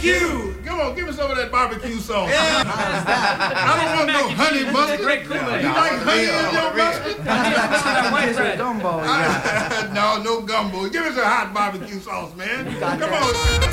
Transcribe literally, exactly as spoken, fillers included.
barbecue. Come on, give me some of that barbecue sauce. Yeah. I don't want no honey mustard. Great Kool-Aid. You like honey in your mustard? White bread. Gumbo. I- no, no gumbo. Give us a hot barbecue sauce, man. Come on.